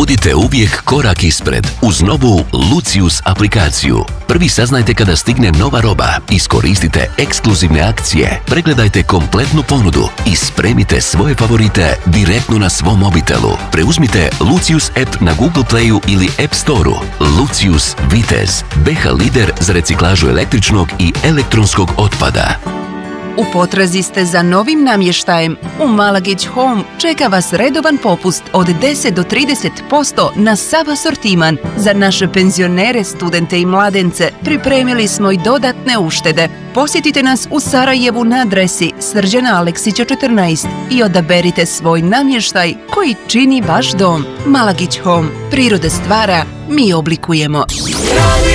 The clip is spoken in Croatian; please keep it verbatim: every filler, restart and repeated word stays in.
Budite uvijek korak ispred uz novu Lucius aplikaciju. Prvi saznajte kada stigne nova roba, iskoristite ekskluzivne akcije, pregledajte kompletnu ponudu i spremite svoje favorite direktno na svom mobitelu. Preuzmite Lucius app na Google Playu ili App Storeu. Lucius Vitez, B H lider za reciklažu električnog i elektronskog otpada. U potrazi ste za novim namještajem? U Malagić Home čeka vas redovan popust od deset do trideset posto na sav asortiman. Za naše penzionere, studente i mladence pripremili smo i dodatne uštede. Posjetite nas u Sarajevu na adresi Srđana Aleksića četrnaest i odaberite svoj namještaj koji čini vaš dom. Malagić Home. Priroda stvara, mi oblikujemo.